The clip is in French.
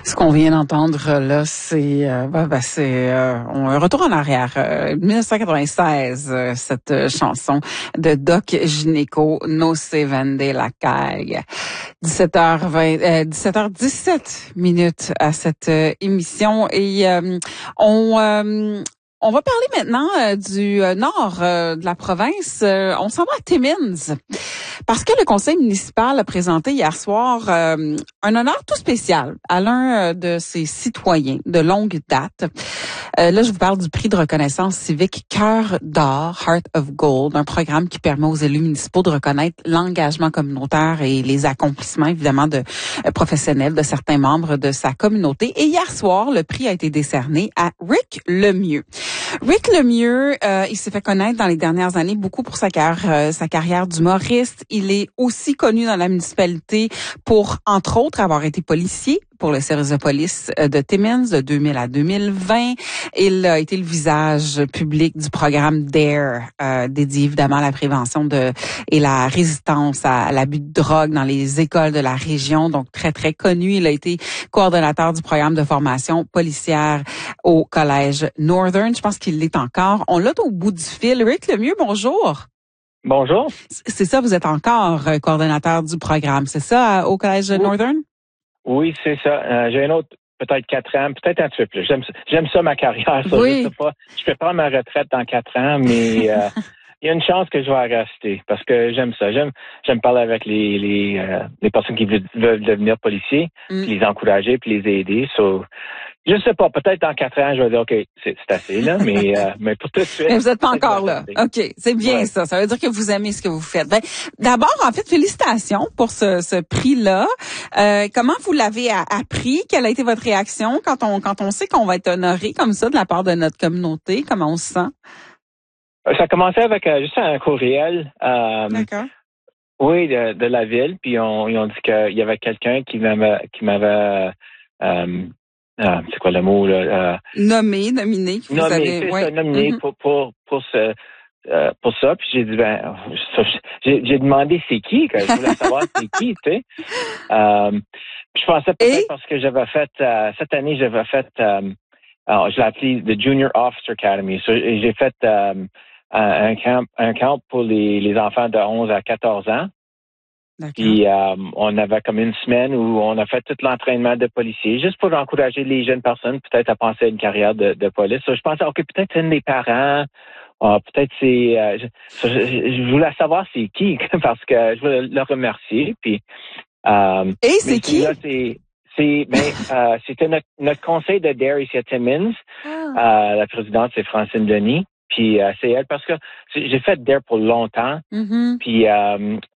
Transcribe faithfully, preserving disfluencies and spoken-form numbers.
Ce qu'on vient d'entendre là, c'est euh, ben, ben, c'est euh, un retour en arrière, euh, dix-neuf cent quatre-vingt-seize, euh, cette euh, chanson de Doc Gineco, No se vende la caille. dix-sept heures vingt, euh, dix-sept heures dix-sept minutes à cette euh, émission et euh, on euh, on va parler maintenant euh, du euh, nord euh, de la province. Euh, on s'en va à Timmins. Parce que le conseil municipal a présenté hier soir euh, un honneur tout spécial à l'un de ses citoyens de longue date. Euh, là, je vous parle du prix de reconnaissance civique Cœur d'or, Heart of Gold, un programme qui permet aux élus municipaux de reconnaître l'engagement communautaire et les accomplissements, évidemment, de euh, professionnels de certains membres de sa communauté. Et hier soir, le prix a été décerné à Rick Lemieux. Rick Lemieux, euh, il s'est fait connaître dans les dernières années beaucoup pour sa carrière, euh, sa carrière d'humoriste. Il est aussi connu dans la municipalité pour, entre autres, avoir été policier pour le service de police de Timmins de deux mille à deux mille vingt. Il a été le visage public du programme DARE, euh, dédié évidemment à la prévention de et la résistance à l'abus de drogue dans les écoles de la région. Donc, très, très connu. Il a été coordonnateur du programme de formation policière au collège Northern. Je pense qu'il l'est encore. On l'a au bout du fil. Rick Lemieux, bonjour. Bonjour. C'est ça, vous êtes encore coordonnateur du programme, c'est ça, au collège oui. Northern? Oui, c'est ça. Euh, j'ai un autre, peut-être quatre ans, peut-être un petit peu plus. J'aime, j'aime ça, ma carrière. Ça, oui. Je sais pas. Je peux prendre ma retraite dans quatre ans, mais euh, il y a une chance que je vais rester parce que j'aime ça. J'aime, j'aime parler avec les les, euh, les personnes qui veulent devenir policiers, mm. puis les encourager, puis les aider. So, je sais pas, peut-être dans quatre ans, je vais dire, OK, c'est, c'est assez, là, mais, euh, mais pour tout de suite. Mais vous n'êtes pas encore là. OK, c'est bien ouais. ça. Ça veut dire que vous aimez ce que vous faites. Ben, d'abord, en fait, félicitations pour ce, ce prix-là. Euh, comment vous l'avez appris? Quelle a été votre réaction quand on, quand on sait qu'on va être honoré comme ça de la part de notre communauté? Comment on se sent? Ça a commencé avec euh, juste un courriel. Euh, D'accord. Oui, de, de la ville. Puis on, ils ont dit qu'il y avait quelqu'un qui m'avait, qui m'avait euh, euh, c'est quoi le mot là? Euh, nommé, nominé. Que vous nommé, avez, c'est ouais. ça, nominé mm-hmm. pour pour pour ce euh, pour ça. Puis j'ai dit ben, ça, j'ai, j'ai demandé c'est qui, que je voulais savoir c'est qui, tu sais. Euh, puis je pensais peut-être Et? parce que j'avais fait euh, cette année j'avais fait, euh, alors, je l'ai appelé the Junior Officer Academy. So, j'ai fait euh, un camp, un camp pour les, les enfants de onze à quatorze ans. D'accord. Puis euh, on avait comme une semaine où on a fait tout l'entraînement de policiers, juste pour encourager les jeunes personnes peut-être à penser à une carrière de, de police. So, je pensais, OK, peut-être c'est une des parents, euh, peut-être c'est... Euh, je, je, je voulais savoir c'est qui, parce que je voulais le remercier. Puis, euh, Et c'est qui? Là, c'est, c'est, ben, euh, c'était notre, notre conseil de DARE ici à Timmins. Ah. Euh, la présidente, c'est Francine Denis. Puis euh, c'est elle parce que j'ai fait DARE pour longtemps. Mm-hmm. Puis euh,